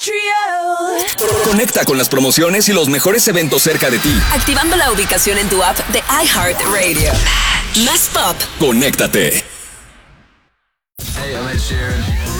Conecta con las promociones y los mejores eventos cerca de ti. Activando la ubicación en tu app de iHeartRadio. Más pop. Conéctate. Hey, I'm Ed Sheeran.